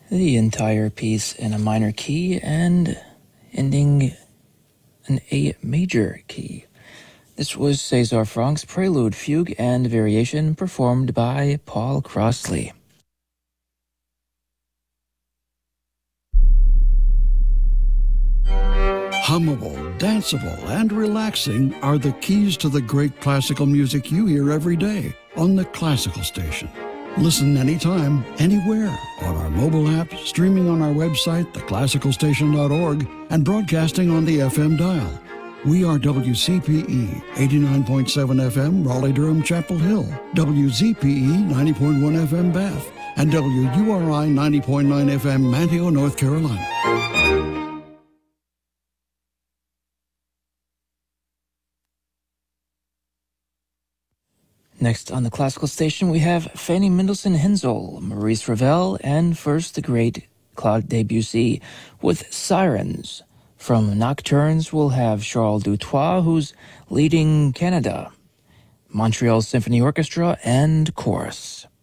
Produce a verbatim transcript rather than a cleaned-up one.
the entire piece in a minor key and ending an A major key. This was César Franck's Prelude, Fugue, and Variation performed by Paul Crossley. Hummable, danceable, and relaxing are the keys to the great classical music you hear every day on the Classical Station. Listen anytime, anywhere, on our mobile app, streaming on our website, the classical station dot org, and broadcasting on the F M dial. We are W C P E, eighty-nine point seven F M, Raleigh-Durham, Chapel Hill, W Z P E, ninety point one F M, Bath, and W U R I, ninety point nine F M, Manteo, North Carolina. Next on the Classical Station, we have Fanny Mendelssohn Hensel, Maurice Ravel, and first the great Claude Debussy with Sirens. From Nocturnes, we'll have Charles Dutoit, who's leading Canada, Montreal Symphony Orchestra, and chorus.